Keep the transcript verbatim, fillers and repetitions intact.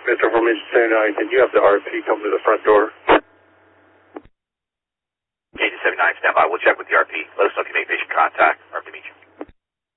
Mister Formation seventy-nine, can you have the R P come to the front door? Agent seventy-nine, stand by. We'll check with the R P. Let us know if you make patient contact. R P meet you.